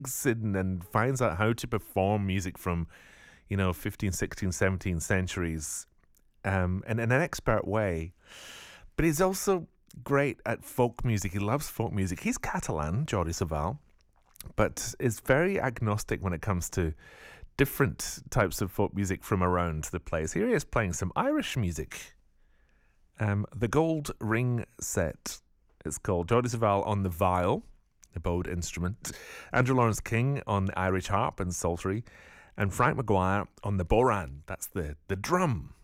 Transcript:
digs in and finds out how to perform music from, 15th, 16th, 17th centuries, and in an expert way. But he's also great at folk music. He loves folk music. He's Catalan, Jordi Savall, but is very agnostic when it comes to different types of folk music from around the place. Here he is playing some Irish music. The Gold Ring Set, it's called. Jordi Savall on the viol, the bowed instrument. Andrew Lawrence King on the Irish harp and psaltery. And Frank Maguire on the bodhrán, that's the drum.